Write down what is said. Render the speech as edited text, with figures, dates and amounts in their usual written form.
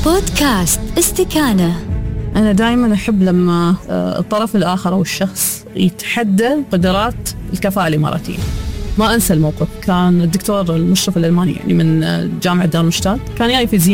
بودكاست استكانة. أنا دائما أحب لما الطرف الآخر أو الشخص يتحدى قدرات الكفاءة الإماراتية. ما أنسى الموقف، كان الدكتور المشرف الألماني يعني من جامعة دارمشتات كان جاي في زيارة